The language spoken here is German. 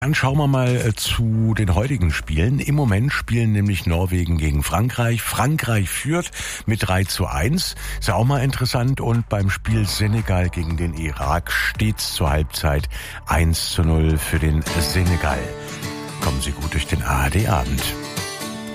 Dann schauen wir mal zu den heutigen Spielen. Im Moment spielen nämlich Norwegen gegen Frankreich. Frankreich führt mit 3:1. Ist ja auch mal interessant. Und beim Spiel Senegal gegen den Irak steht's zur Halbzeit 1:0 für den Senegal. Kommen Sie gut durch den ARD-Abend.